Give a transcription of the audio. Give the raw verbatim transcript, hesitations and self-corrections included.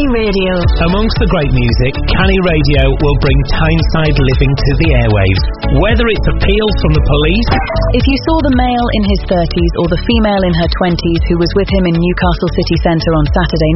Canny Radio. Amongst the great music, Canny Radio will bring Tyneside living to the airwaves. Whether it's appeals from the police... If you saw the male in his thirties or the female in her twenties who was with him in Newcastle city centre on Saturday